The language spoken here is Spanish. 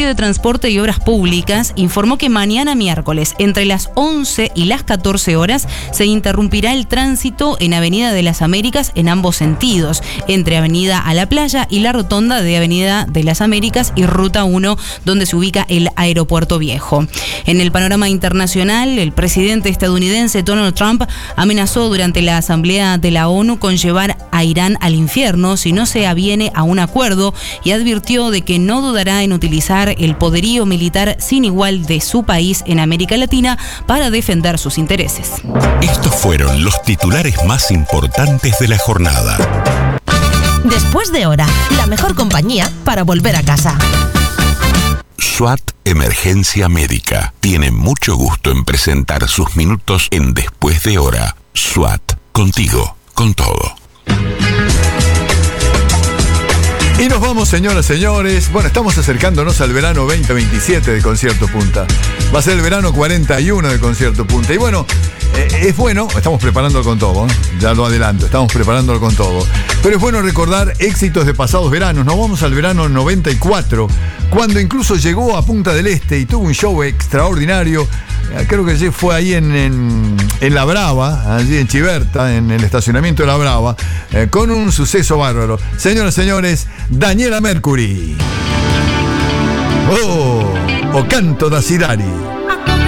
de Transporte y Obras Públicas informó que mañana miércoles, entre las 11 y las 14 horas, se interrumpirá el tránsito en Avenida de las Américas en ambos sentidos, entre Avenida a la Playa y la rotonda de Avenida de las Américas y Ruta 1, donde se ubica el Aeropuerto Viejo. En el panorama internacional, el presidente estadounidense Donald Trump amenazó durante la Asamblea de la ONU con llevar a Irán al infierno si no se aviene a un acuerdo y advirtió de que no dudará en utilizar el poderío militar sin igual de su país en América Latina para defender sus intereses. Estos fueron los titulares más importantes de la jornada. Después de Hora, la mejor compañía para volver a casa. SWAT Emergencia Médica tiene mucho gusto en presentar sus minutos en Después de Hora. SWAT, contigo, con todo. Y nos vamos, señoras, señores. Bueno, estamos acercándonos al verano 2027 de Concierto Punta. Va a ser el verano 41 de Concierto Punta. Y bueno, es bueno, estamos preparándolo con todo, ¿eh? Ya lo adelanto, estamos preparándolo con todo. Pero es bueno recordar éxitos de pasados veranos. Nos vamos al verano 94, cuando incluso llegó a Punta del Este y tuvo un show extraordinario. Creo que fue ahí en La Brava, allí en Chiberta, en el estacionamiento de La Brava, con un suceso bárbaro. Señoras y señores, Daniela Mercury. O Canto da Cidade.